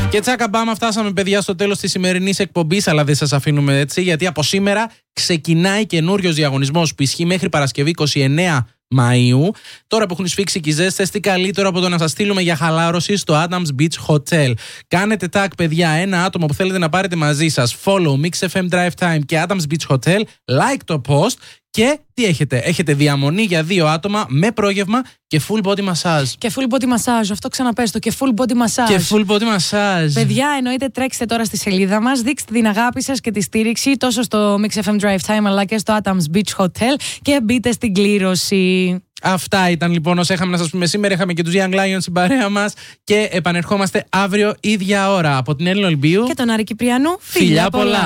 Και τσάκα μπάμα, φτάσαμε παιδιά στο τέλος της σημερινής εκπομπής, αλλά δεν σας αφήνουμε έτσι, γιατί από σήμερα ξεκινάει καινούριος διαγωνισμός που ισχύει μέχρι Παρασκευή 29 Μαΐου. Τώρα που έχουν σφίξει και οι ζέστες, τι καλύτερο από το να σας στείλουμε για χαλάρωση στο Adams Beach Hotel. Κάνετε tag παιδιά ένα άτομο που θέλετε να πάρετε μαζί σας, follow Mix FM Drive Time και Adams Beach Hotel, like το post. Και τι έχετε? Έχετε διαμονή για 2 άτομα με πρόγευμα και full body massage. Και full body massage, αυτό ξαναπες το, και full body massage. Και full body massage. Παιδιά, εννοείται τρέξτε τώρα στη σελίδα μας, δείξτε την αγάπη σας και τη στήριξη τόσο στο Mix FM Drive Time αλλά και στο Adams Beach Hotel και μπείτε στην κλήρωση. Αυτά ήταν λοιπόν όσα είχαμε να σας πούμε σήμερα. Είχαμε και τους Young Lions στην παρέα μας και επανερχόμαστε αύριο ίδια ώρα. Από την Έλληνα Ολυμπίου και τον Άρη Κυπριανού. Φιλιά πολλά!